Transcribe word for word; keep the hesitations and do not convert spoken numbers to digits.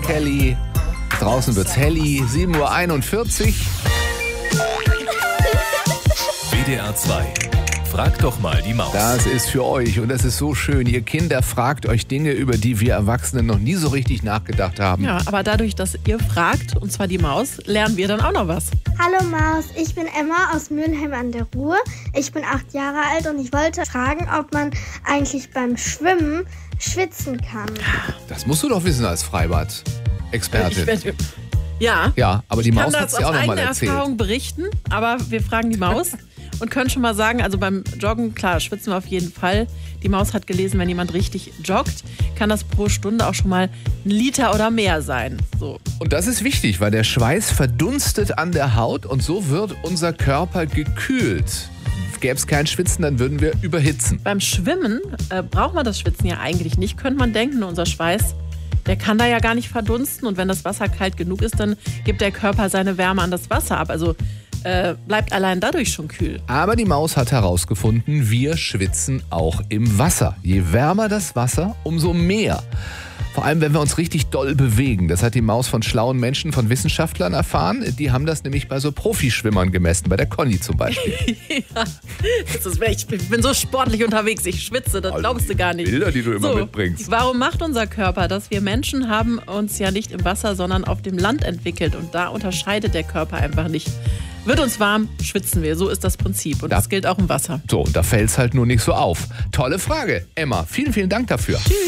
Kelly. Draußen wird's helli, sieben Uhr einundvierzig. W D R zwei. Frag doch mal die Maus. Das ist für euch und das ist so schön. Ihr Kinder fragt euch Dinge, über die wir Erwachsenen noch nie so richtig nachgedacht haben. Ja, aber dadurch, dass ihr fragt, und zwar die Maus, lernen wir dann auch noch was. Hallo Maus, ich bin Emma aus Mülheim an der Ruhr. Ich bin acht Jahre alt und ich wollte fragen, ob man eigentlich beim Schwimmen schwitzen kann. Das musst du doch wissen als Freibad-Expertin. Ich werd, ja, Ja, aber die ich Maus kann hat es das ja aus auch noch mal eigener erzählt. Erfahrung berichten, aber wir fragen die Maus und können schon mal sagen, also beim Joggen, klar, schwitzen wir auf jeden Fall. Die Maus hat gelesen, wenn jemand richtig joggt, kann das pro Stunde auch schon mal ein Liter oder mehr sein. So. Und das ist wichtig, weil der Schweiß verdunstet an der Haut und so wird unser Körper gekühlt. Gäbe es kein Schwitzen, dann würden wir überhitzen. Beim Schwimmen äh, braucht man das Schwitzen ja eigentlich nicht, könnte man denken. Unser Schweiß, der kann da ja gar nicht verdunsten. Und wenn das Wasser kalt genug ist, dann gibt der Körper seine Wärme an das Wasser ab. Also äh, bleibt allein dadurch schon kühl. Aber die Maus hat herausgefunden, wir schwitzen auch im Wasser. Je wärmer das Wasser, umso mehr. Vor allem, wenn wir uns richtig doll bewegen. Das hat die Maus von schlauen Menschen, von Wissenschaftlern erfahren. Die haben das nämlich bei so Profischwimmern gemessen, bei der Conny zum Beispiel. Ja, das ist, ich bin so sportlich unterwegs, ich schwitze, das glaubst du gar nicht. Bilder, die du immer So, mitbringst. Warum macht unser Körper das? Wir Menschen haben uns ja nicht im Wasser, sondern auf dem Land entwickelt. Und da unterscheidet der Körper einfach nicht. Wird uns warm, schwitzen wir. So ist das Prinzip. Und Da- das gilt auch im Wasser. So, und da fällt es halt nur nicht so auf. Tolle Frage, Emma. Vielen, vielen Dank dafür.